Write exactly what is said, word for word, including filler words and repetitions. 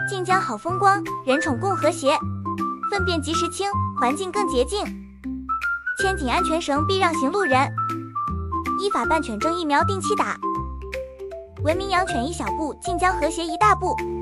晋江好风光，人宠共和谐，粪便及时清，环境更洁净。牵紧安全绳，避让行路人。依法办犬证疫苗定期打。文明养犬一小步，晋江和谐一大步。